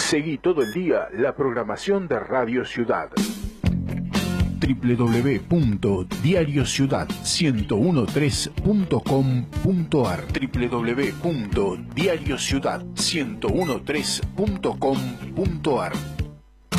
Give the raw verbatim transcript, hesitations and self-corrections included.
Seguí todo el día la programación de Radio Ciudad. doble u doble u doble u punto diario ciudad ciento trece punto com punto ar doble u doble u doble u punto diario ciudad ciento trece punto com punto ar